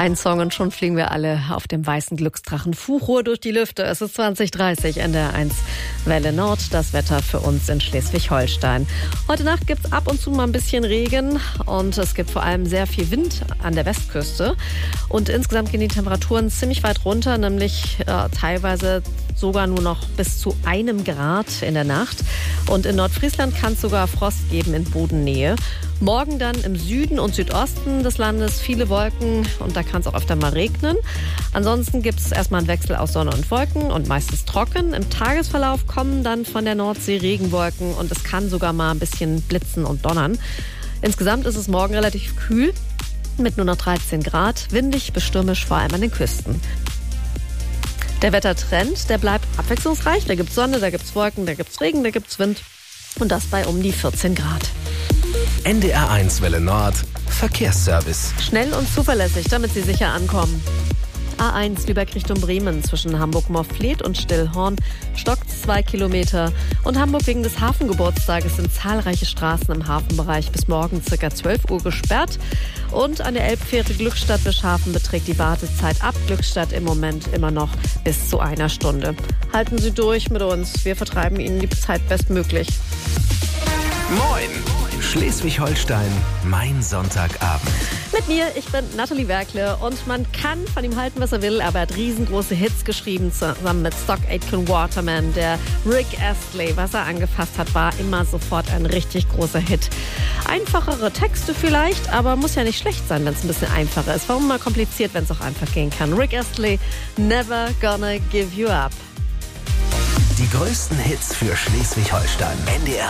Ein Song und schon fliegen wir alle auf dem weißen Glücksdrachen Fuchur durch die Lüfte. Es ist 20:30 in der 1 Welle Nord. Das Wetter für uns in Schleswig-Holstein. Heute Nacht gibt es ab und zu mal ein bisschen Regen und es gibt vor allem sehr viel Wind an der Westküste. Und insgesamt gehen die Temperaturen ziemlich weit runter, nämlich teilweise sogar nur noch bis zu 1 Grad in der Nacht. Und in Nordfriesland kann es sogar Frost geben in Bodennähe. Morgen dann im Süden und Südosten des Landes viele Wolken und da kann es auch öfter mal regnen. Ansonsten gibt es erstmal einen Wechsel aus Sonne und Wolken und meistens trocken. Im Tagesverlauf kommen dann von der Nordsee Regenwolken und es kann sogar mal ein bisschen blitzen und donnern. Insgesamt ist es morgen relativ kühl mit nur noch 13 Grad, windig bis stürmisch, vor allem an den Küsten. Der Wettertrend, der bleibt abwechslungsreich. Da gibt es Sonne, da gibt es Wolken, da gibt es Regen, da gibt es Wind und das bei um die 14 Grad. NDR 1 Welle Nord, Verkehrsservice. Schnell und zuverlässig, damit Sie sicher ankommen. A1 Lübeck Richtung Bremen zwischen Hamburg-Morfleet und Stillhorn stockt 2 Kilometer. Und Hamburg wegen des Hafengeburtstages sind zahlreiche Straßen im Hafenbereich bis morgen ca. 12 Uhr gesperrt. Und an der Elbfähre Glückstadt-Bischhafen beträgt die Wartezeit ab Glückstadt im Moment immer noch bis zu 1 Stunde. Halten Sie durch mit uns, wir vertreiben Ihnen die Zeit bestmöglich. Moin! Schleswig-Holstein, mein Sonntagabend. Mit mir, ich bin Nathalie Werkle und man kann von ihm halten, was er will, aber er hat riesengroße Hits geschrieben, zusammen mit Stock Aitken Waterman. Der Rick Astley, was er angefasst hat, war immer sofort ein richtig großer Hit. Einfachere Texte vielleicht, aber muss ja nicht schlecht sein, wenn es ein bisschen einfacher ist. Warum mal kompliziert, wenn es auch einfach gehen kann? Rick Astley, Never Gonna Give You Up. Die größten Hits für Schleswig-Holstein. NDR